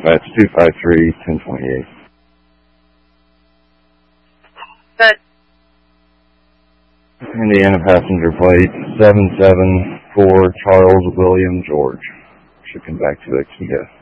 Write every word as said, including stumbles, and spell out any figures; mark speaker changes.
Speaker 1: That's two five three, ten twenty-eight.
Speaker 2: Good.
Speaker 1: Indiana passenger plate seven seven four Charles William George. Shipping back to Expedia.